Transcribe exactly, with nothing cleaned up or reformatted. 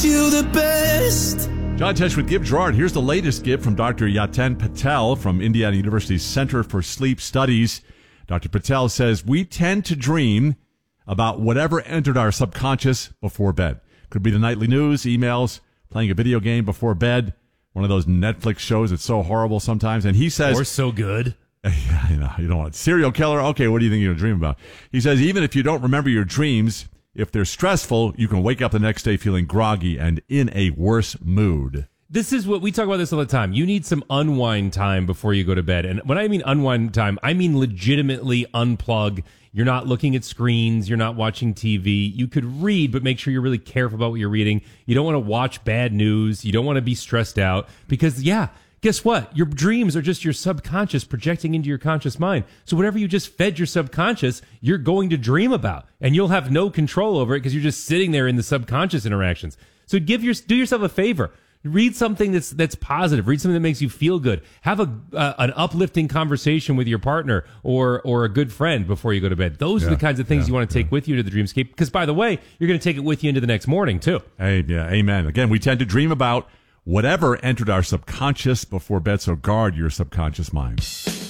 You the best. John Tesh with Give Gerard. Here's the latest give from Doctor Yatin Patel from Indiana University's Center for Sleep Studies. Doctor Patel says we tend to dream about whatever entered our subconscious before bed. Could be the nightly news, emails, playing a video game before bed, one of those Netflix shows that's so horrible sometimes. And he says... Or so good. Yeah, you know, you don't want serial killer. Okay, what do you think you're going to dream about? He says even if you don't remember your dreams, if they're stressful, you can wake up the next day feeling groggy and in a worse mood. This is what we talk about this all the time. You need some unwind time before you go to bed. And when I mean unwind time, I mean legitimately unplug. You're not looking at screens. You're not watching T V. You could read, but make sure you're really careful about what you're reading. You don't want to watch bad news. You don't want to be stressed out because, yeah, guess what? Your dreams are just your subconscious projecting into your conscious mind. So whatever you just fed your subconscious, you're going to dream about. And you'll have no control over it because you're just sitting there in the subconscious interactions. So give your, do yourself a favor. Read something that's that's positive. Read something that makes you feel good. Have a uh, an uplifting conversation with your partner or or a good friend before you go to bed. Those yeah, are the kinds of things yeah, you want to take yeah. with you to the dreamscape. Because, by the way, you're going to take it with you into the next morning, too. Hey, yeah, amen. Again, we tend to dream about whatever entered our subconscious before bed, so guard your subconscious mind.